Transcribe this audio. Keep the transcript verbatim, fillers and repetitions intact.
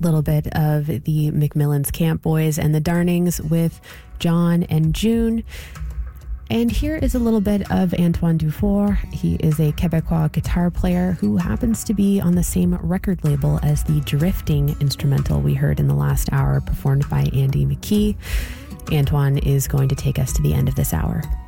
little bit of the McMillan's Camp Boys and the Darnings with John and June. And here is a little bit of Antoine Dufour. He is a Quebecois guitar player who happens to be on the same record label as the Drifting instrumental we heard in the last hour, performed by Andy McKee. Antoine is going to take us to the end of this hour.